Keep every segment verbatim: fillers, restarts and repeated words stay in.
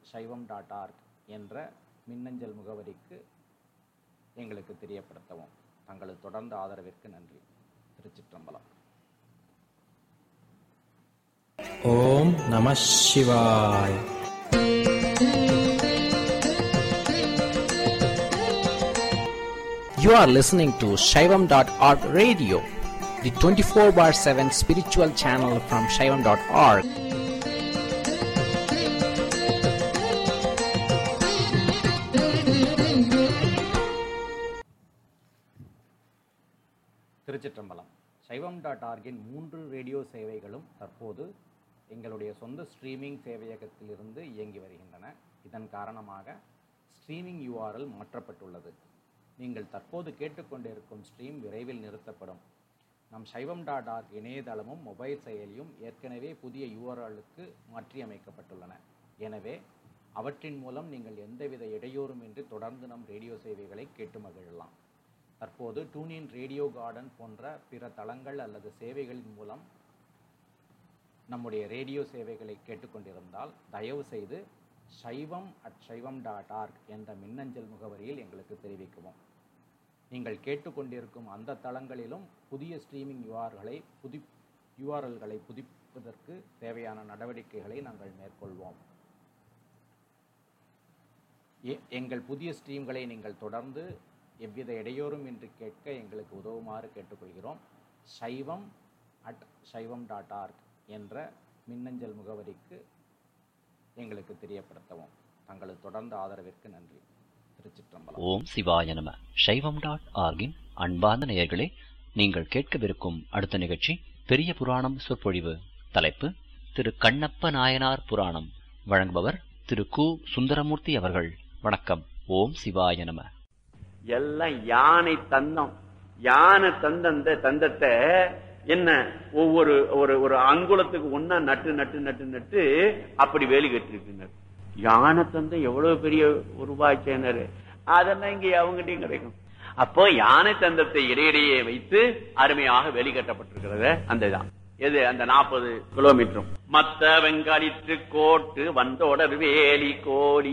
சைவம் dot org என்ற மின்னஞ்சல் முகவரிக்கு எங்களுக்கு தெரியப்படுத்தவும். தங்களது தொடர்ந்த ஆதரவிற்கு நன்றி. திருச்சிற்றம்பலம். ஓம் நம சிவாய். You are listening to Shaivam dot org radio, the twenty-four bar seven spiritual channel from Shaivam dot org. திருச்சிற்றம்பலம். சைவம் டாட் ஆர்கின் மூன்று ரேடியோ சேவைகளும் தற்போது எங்களுடைய சொந்த ஸ்ட்ரீமிங் சேவையகத்திலிருந்து இயங்கி வருகின்றன. இதன் காரணமாக ஸ்ட்ரீமிங் யூஆர்எல் மாற்றப்பட்டுள்ளது. நீங்கள் தற்போது கேட்டுக்கொண்டிருக்கும் ஸ்ட்ரீம் விரைவில் நிறுத்தப்படும். நம் சைவம் டாட் ஆர்க் இணையதளமும் மொபைல் செயலியும் ஏற்கனவே புதிய யூஆர்எல்லுக்கு மாற்றியமைக்கப்பட்டுள்ளன. எனவே அவற்றின் மூலம் நீங்கள் எந்தவித இடையூறுமின்றி தொடர்ந்து நம் ரேடியோ சேவைகளை கேட்டு மகிழலாம். தற்போது டூனின் ரேடியோ கார்டன் போன்ற பிற தளங்கள் அல்லது சேவைகளின் மூலம் நம்முடைய ரேடியோ சேவைகளை கேட்டுக்கொண்டிருந்தால் தயவு செய்து சைவம் அட் சைவம் டாட் ஆர்க் என்ற மின்னஞ்சல் முகவரியில் எங்களுக்கு தெரிவிக்கவும். நீங்கள் கேட்டுக்கொண்டிருக்கும் அந்த தளங்களிலும் புதிய ஸ்ட்ரீமிங் யூஆர்களை புதி யூஆர்எல்களை புதுப்பிப்பதற்கு தேவையான நடவடிக்கைகளை நாங்கள் மேற்கொள்வோம். எங்கள் புதிய ஸ்ட்ரீம்களை நீங்கள் தொடர்ந்து எவ்வித இடையூறும் இன்றி கேட்க எங்களுக்கு உதவுமாறு கேட்டுக்கொள்கிறோம். சைவம் அட் சைவம் டாட் ஆர்க் என்ற மின்னஞ்சல் முகவரிக்கு எங்களுக்கு தெரியப்படுத்தவும். தங்களது தொடர்ந்த ஆதரவிற்கு நன்றி. திருச்சிற்றம்பலம். ஓம் சிவாய நம. சைவம் டாட் ஆர்கின் அன்பார்ந்த நேயர்களே, நீங்கள் கேட்கவிருக்கும் அடுத்த நிகழ்ச்சி பெரிய புராணம் சொற்பொழிவு. தலைப்பு திரு கண்ணப்ப நாயனார் புராணம். வழங்குபவர் திரு கு சுந்தரமூர்த்தி அவர்கள். வணக்கம். ஓம் சிவாய நம. எல்லாம் யானை தந்தம். யானை தந்த தந்தத்தை என்ன ஒவ்வொரு ஒரு ஒரு அங்குலத்துக்கு ஒன்னா நட்டு நட்டு நட்டு நட்டு அப்படி வேலி கட்டிருக்குனர். யானை தந்தம் எவ்வளவு பெரிய உருவாக்கினர். அதெல்லாம் இங்க அவங்ககிட்டயும் கிடைக்கும். அப்போ யானை தந்தத்தை இடையிடையே வைத்து அருமையாக வேலி கட்டப்பட்டிருக்கிறது. அந்த இதான் எது அந்த நாற்பது கிலோமீட்டரும். மத்த வெங்காலிற்று கோட்டு வந்தோடர் வேலி கோலி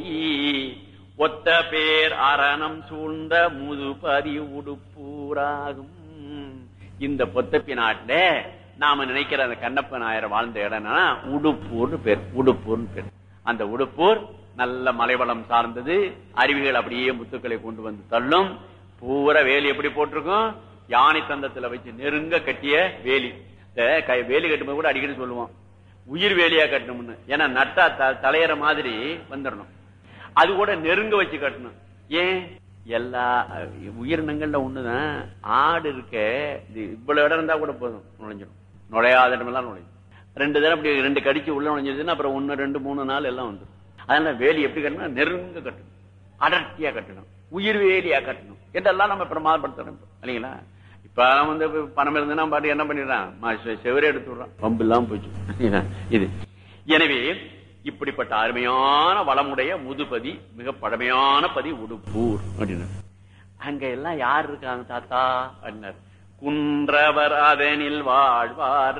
ஒத்த பேர் அரணம் சூழ்ந்த முதுபதி உடுப்பூராகும். இந்த பொத்தப்பி நாட்டுல நாம நினைக்கிற அந்த கண்ணப்ப நாயர் வாழ்ந்த இடம்னா உடுப்பூர்னு பேர். உடுப்பூர்னு பேர். அந்த உடுப்பூர் நல்ல மலைவளம் சார்ந்தது. அருவிகள் அப்படியே முத்துக்களை கொண்டு வந்து தள்ளும். பூரா வேலி எப்படி போட்டிருக்கும்? யானை தந்தத்துல வச்சு நெருங்க கட்டிய வேலி. வேலி கட்டும்போது கூட அடிக்கடி சொல்லுவோம், உயிர் வேலியா கட்டணும்னு. ஏன்னா நட்டா தலையற மாதிரி வந்துடணும். அது கூட நெருங்க வச்சு கட்டணும். ஏன்? எல்லா உயிரினங்கள்ல ஒண்ணுதான். ஆடு இருக்க இவ்வளவு இடம் இருந்தா கூட போதும், நுழைஞ்சிடும். நுழையாத இடமெல்லாம் நுழைஞ்சிடும். ரெண்டு தடவை அப்படி ரெண்டு கடிச்சு உள்ள நுழைஞ்சிருச்சுன்னா அப்புறம் ஒன்னு ரெண்டு மூணு நாள் எல்லாம் வந்துடும். அதனால வேலி எப்படி கட்டணும்? நெருங்க கட்டணும், அடர்த்தியா கட்டணும், உயிர் வேலியா கட்டணும் என்றெல்லாம் நம்ம பிரமாதப்படுத்தணும் இல்லைங்களா? இப்ப வந்து பணம் இருந்ததுன்னா பாட்டு என்ன பண்ணிடுறான், செவரே எடுத்து விடுறான். பம்பு இல்லாம போச்சு இது. எனவே இப்படிப்பட்ட அருமையான வளமுடைய முதுபதி, மிக பழமையான பதி உடுப்பூர் அப்படின்னாரு. அங்க எல்லாம் யார் இருக்காங்க தாத்தா அப்படின்னாரு. குன்றவர் அதனில் வாழ்வார்.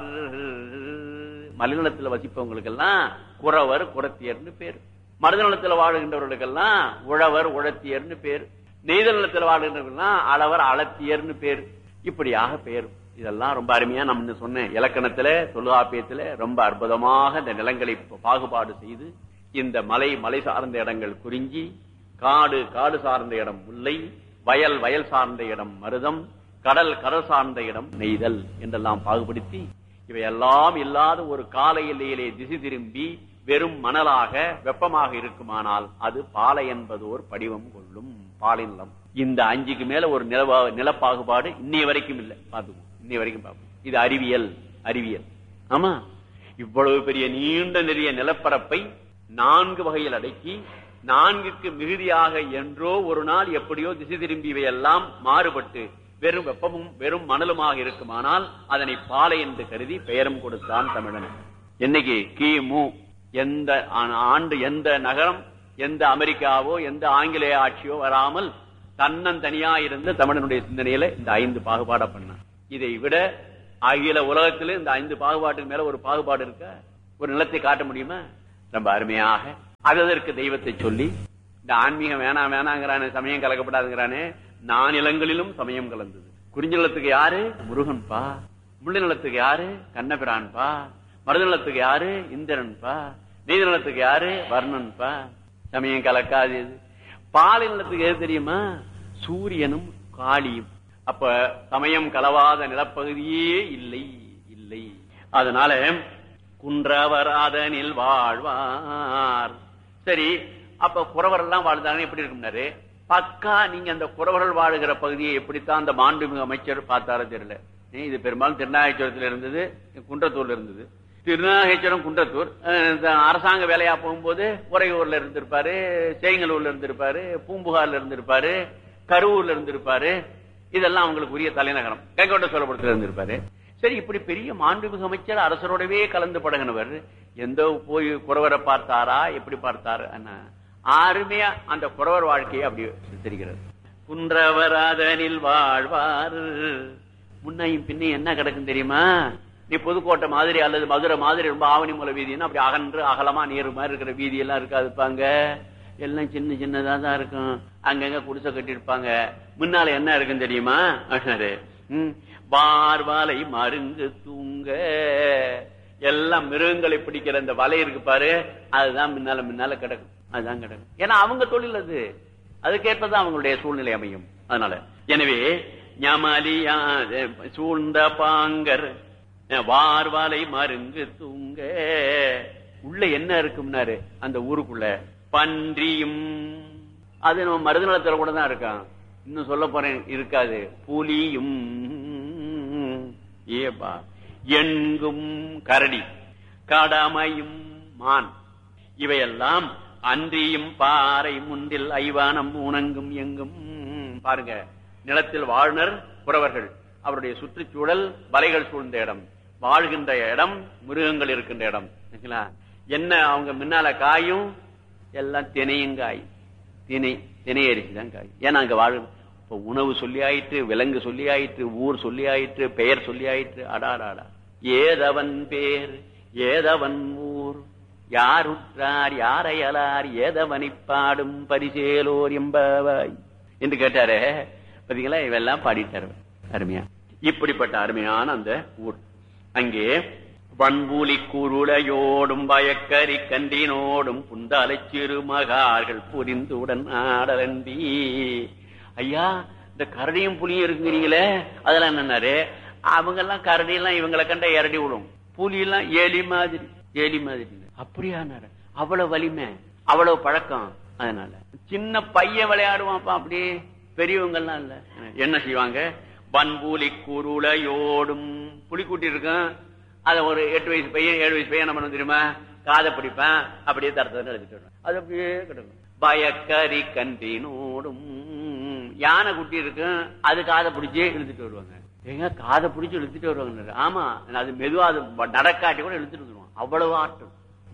மலைநலத்தில் வசிப்பவங்களுக்கு எல்லாம் குறவர் குறத்தியர்னு பேர். மருதநலத்தில் வாழ்கின்றவர்களுக்கெல்லாம் உழவர் உழத்தியர்னு பேர். நெய்தல் வாழ்கின்றவர்கள்லாம் அளவர் அளத்தியர்னு பேர். இப்படியாக பேர். இதெல்லாம் ரொம்ப அருமையா நம்ம சொன்ன இலக்கணத்துல தொல்காப்பியத்துல ரொம்ப அற்புதமாக இந்த நிலங்களை பாகுபாடு செய்து இந்த மலை மலை சார்ந்த இடங்கள் குறிஞ்சி, காடு காடு சார்ந்த இடம் முல்லை, வயல் வயல் சார்ந்த இடம் மருதம், கடல் கடல் சார்ந்த இடம் நெய்தல் என்றெல்லாம் பாகுபடுத்தி இவையெல்லாம் இல்லாத ஒரு கால எல்லையிலே திசை திரும்பி வெறும் மணலாக வெப்பமாக இருக்குமானால் அது பாலை என்பதோர் படிவம் கொள்ளும். பாலை நிலம். இந்த அஞ்சுக்கு மேல ஒரு நில நிலப்பாகுபாடு இன்னைய வரைக்கும் இல்லை. பாத்துக்கோ, இன்னைய வரைக்கும் பார்ப்போம். இது அறிவியல். அறிவியல். ஆமா, இவ்வளவு பெரிய நீண்ட நெறிய நிலப்பரப்பை நான்கு வகையில் அடக்கி நான்குக்கு மிகுதியாக என்றோ ஒரு நாள் எப்படியோ திசை திரும்பியவையெல்லாம் மாறுபட்டு வெறும் வெப்பமும் வெறும் மணலுமாக இருக்குமானால் அதனை பாலை என்று கருதி பெயரும் கொடுத்தான் தமிழன். என்னைக்கு கிமு எந்த ஆண்டு எந்த நகரம் எந்த அமெரிக்காவோ எந்த ஆங்கிலேய ஆட்சியோ வராமல் தன்னன் தனியா இருந்த தமிழனுடைய சிந்தனையில இந்த ஐந்து பாகுபாட பண்ண. இதை விட அகில உலகத்திலே இந்த ஐந்து பாகுபாட்டுக்கு மேல ஒரு பாகுபாடு இருக்க, ஒரு நிலத்தை காட்ட முடியுமா? ரொம்ப அருமையாக அது அதற்கு தெய்வத்தை சொல்லி இந்த ஆன்மீகம் வேணாம் வேணாங்கிறானே, சமயம் கலக்கப்படாதுங்கிறானே, நானிலங்களிலும் சமயம் கலந்தது. குறிஞ்சி நிலத்துக்கு யாரு? முருகன்பா. முள்ளி நிலத்துக்கு யாரு? கண்ணபிரான்பா. மருத நிலத்துக்கு யாரு? இந்திரன்பா. நீதி நிலத்துக்கு யாரு? வர்ணன்பா. சமயம் கலக்காது. பாலை நிலத்துக்கு எது தெரியுமா? சூரியனும் காளியும். அப்ப சமயம் கலவாத நிலப்பகுதியே இல்லை இல்லை. அதனால குன்றவராதனில் வாழ்வார். சரி, அப்ப குறவர் எல்லாம் வாழ்ந்தாங்க எப்படி இருக்கும்னாரு, பக்கா நீங்க அந்த குறவர்கள் வாழுகிற பகுதியை எப்படித்தான் அந்த மாண்புமிகு அமைச்சர் பார்த்தாரோ தெரியல. இது பெரும்பாலும் திருநாகேஸ்வரத்துல இருந்தது, குன்றத்தூர்ல இருந்தது. திருநாகேஸ்வரம் குன்றத்தூர் அரசாங்க வேலையா போகும்போது உறையூர்ல இருந்திருப்பாரு, சேங்கலூர்ல இருந்திருப்பாரு, பூம்புகார்ல இருந்திருப்பாரு, கரூர்ல இருந்திருப்பாரு. இதெல்லாம் அவங்களுக்கு உரிய தலைநகரம். கைகொண்ட சோழபுரத்துல இருந்திருப்பாரு. சரி, இப்படி பெரிய மாண்புமிகு அமைச்சர் அரசரோடவே கலந்து பழகினவர் எந்த போய் குறவரை பார்த்தாரா, எப்படி பார்த்தாரு? அருமையா அந்த குறவர் வாழ்க்கையை அப்படி தெரிகிறது. குன்றவராதனில் வாழ்வார். முன்னையும் பின்னையும் என்ன கிடக்கும் தெரியுமா? நீ புதுக்கோட்டை மாதிரி அல்லது மதுரை மாதிரி ரொம்ப ஆவணி மூல வீதினா அப்படி அகன்று அகலமா நீர் மாதிரி இருக்கிற வீதி எல்லாம் இருக்காதுப்பாங்க. எல்லாம் சின்ன சின்னதா தான் இருக்கும். அங்கங்க குடிசை கட்டி இருப்பாங்க. முன்னால என்ன இருக்குன்னு தெரியுமா? உம் பார்வாலை மருங்கு தூங்க. எல்லாம் மிருகங்களை பிடிக்கிற அந்த வலை இருக்கு பாரு, அதுதான் முன்னால முன்னால கிடக்கும். அதுதான் கிடக்கும். ஏன்னா அவங்க தொழில் அது, அதுக்கேற்பதான் அவங்களுடைய சூழ்நிலை அமையும். அதனால எனவே ஞமலியா சூழ்ந்த பாங்கர் வார்வாலை மருங்கு தூங்க. உள்ள என்ன இருக்கும்னாரு அந்த ஊருக்குள்ள? பன்றியும். அது நம்ம மருதநலத்துல கூட தான் இருக்கான். இன்னும் சொல்ல போறேன், இருக்காது. புலியும் ஏப்பா எங்கும் கரடி, கடமையும் மான், இவையெல்லாம் அன்றியும் பாறை முன்றில் ஐவானம் ஊனங்கும் எங்கும். பாருங்க, நிலத்தில் வாழ்னர் புறவர்கள், அவருடைய சுற்றுச்சூழல் வலைகள் சூழ்ந்த இடம், வாழ்கின்ற இடம் மிருகங்கள் இருக்கின்ற இடம். என்ன அவங்க முன்னால காயும் எல்லாம் தினையும் காய், திணை திணை அரிசி தான் காய். ஏன்னா அங்க வாழ இப்ப உணவு சொல்லி ஆயிற்று, விலங்கு சொல்லி ஆயிற்று, ஊர் சொல்லி ஆயிற்று, பெயர் சொல்லி ஆயிற்று. அடாடாடா, ஏதவன் பேர் ஏதவன் ஊர், யார் உற்றார் யாரையலார் ஏதவனை பாடும் பரிசேலோர் என்பவாய் என்று கேட்டாரே. பாத்தீங்களா, இவெல்லாம் பாடிட்டாரு அருமையா. இப்படிப்பட்ட அருமையான அந்த ஊர். அங்கே வன்பூலி குருளையோடும் பயக்கரி கண்டினோடும் புந்தாலை சிறுமகார்கள் புரிந்துடன் ஆடலண்டி. ஐயா, இந்த கரடியும் புலியும் இருக்குங்கிறீங்களே, அதெல்லாம் என்னன்னாரு, அவங்க எல்லாம் கரடி எல்லாம் இவங்களை கண்ட இரடி விடும், புலி எல்லாம் ஏலி மாதிரி ஏலி மாதிரி. அப்படியானாரு, அவ்வளவு வலிமை, அவ்வளவு பழக்கம். அதனால சின்ன பையன் விளையாடுவான்ப்பா, அப்படி பெரியவங்க எல்லாம் இல்ல. என்ன செய்வாங்க? வன்பூலி குருளையோடும், புலி கூட்டி இருக்கும், அத ஒரு எட்டு வயசு பையன் ஏழு வயசு பையன் என்ன பண்ண தெரியுமா? காதை பிடிப்பேன், அப்படியே தரத்தை எடுத்துட்டு வருவேன். அது அப்படியே கிடக்கும். பயக்கரி கண்டினோடும், யானை குட்டி இருக்கும், அது காதை பிடிச்சே இழுத்துட்டு வருவாங்க. எங்க காதை பிடிச்சி இழுத்துட்டு வருவாங்க? ஆமா, அது மெதுவா அது நடக்காட்டி கூட இழுத்துட்டு வந்துருவாங்க, அவ்வளவு ஆட்டம்.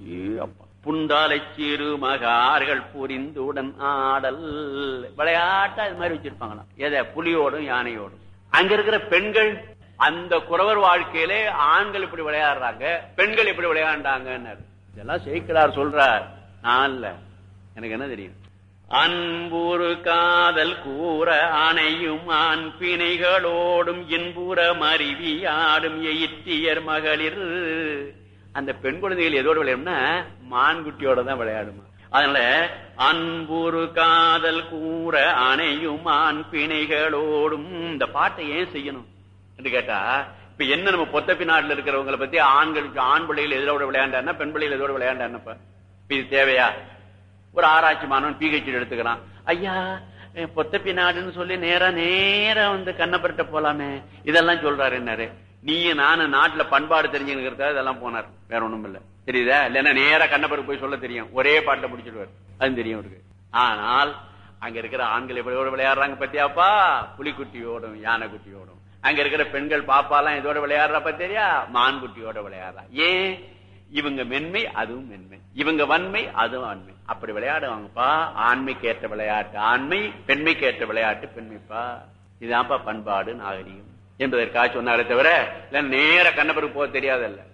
புண்டாலை சிறு மகார்கள் புரிந்துடன் ஆடல். விளையாட்டா இது மாதிரி வச்சிருப்பாங்களாம். எதை? புலியோடும் யானையோடும். அங்க இருக்கிற பெண்கள், அந்த குறவர் வாழ்க்கையிலே ஆண்கள் இப்படி விளையாடுறாங்க, பெண்கள் இப்படி விளையாண்டாங்க. இதெல்லாம் சேக்கிழார் சொல்றார், நான் இல்ல, எனக்கு என்ன தெரியும். அன்புறு காதல் கூற அணையும் ஆண் பிணைகளோடும் இன்புற மருவியாடும் எயிற்றியர் மகளிர். அந்த பெண் குழந்தைகள் எதோடு விளையாடும்னா மான்குட்டியோட தான் விளையாடுமா. அதனால அன்புறு காதல் கூற அணையும் ஆண் பிணைகளோடும். இந்த பாட்டை ஏன் செய்யணும் என்று கேட்டா, இப்ப என்ன நம்ம பொத்தப்பி நாட்டுல இருக்கிறவங்களை பத்தி ஆண்களுக்கு ஆண் பிள்ளைகள் எதோட விளையாண்டாருன்னா பெண் பிள்ளைகள் எதோட விளையாண்டாருன்னப்ப இது தேவையா? ஒரு ஆராய்ச்சி மாணவன் பிஹெச்டி எடுத்துக்கிறான், ஐயா பொத்தப்பி நாடுன்னு சொல்லி நேரா நேரா வந்து கண்ணப்பர்கிட்ட போலாமே, இதெல்லாம் சொல்றாரு. என்னாரு, நீயும் நானும் நாட்டுல பண்பாடு தெரிஞ்சுக்கிறதா இதெல்லாம் போனார், வேற ஒண்ணும் இல்ல. தெரியுதா? இல்லன்னா நேரா கண்ணப்பருக்கு போய் சொல்ல தெரியும், ஒரே பாட்டை முடிச்சிடுவார், அது தெரியும் அவருக்கு. ஆனால் அங்க இருக்கிற ஆண்கள் எப்படி விளையாடுறாங்க பத்தியாப்பா? புலிக்குட்டியோடும் யானை குட்டியோடும். அங்க இருக்கிற பெண்கள் பாப்பாலாம் இதோட விளையாடுறப்ப தெரியா? மான் குட்டியோட விளையாடுறா. ஏன்? இவங்க மென்மை, அதுவும் மென்மை, இவங்க வன்மை, அதுவும் ஆண்மை. அப்படி விளையாடுவாங்கப்பா. ஆண்மைக்கு ஏற்ற விளையாட்டு ஆண்மை, பெண்மைக்கு ஏற்ற விளையாட்டு பெண்மைப்பா. இதுதான்ப்பா பண்பாடு நாகரிகம் என்பதற்காக சொன்னாரே தவிர நேர கண்ணப்பருக்கு போக தெரியாதல்ல.